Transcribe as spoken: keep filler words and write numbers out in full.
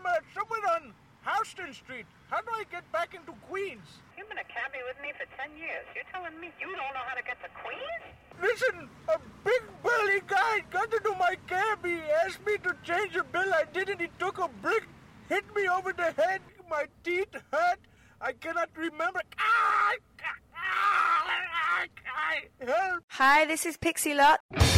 I'm uh, somewhere on Houston Street. How do I get back into Queens? You've been a cabbie with me for ten years. You're telling me you don't know how to get to Queens? Listen, a big burly guy got into my cab. He asked me to change a bill. I didn't. He took a brick, hit me over the head. My teeth hurt. I cannot remember. Ah! Ah! Ah! Help! Hi, this is Pixie Lot.